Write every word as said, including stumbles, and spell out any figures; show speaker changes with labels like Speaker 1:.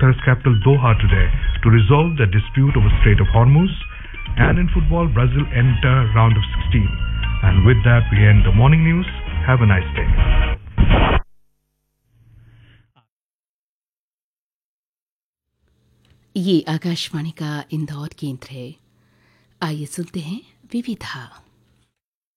Speaker 1: Qatar's capital Doha today to resolve the dispute over Strait of Hormuz. And in football, Brazil enter round of sixteen. And with that, we end the morning news. Have a nice day.
Speaker 2: ये आकाशवाणी का इंदौर केंद्र है। आइए सुनते हैं विविधा।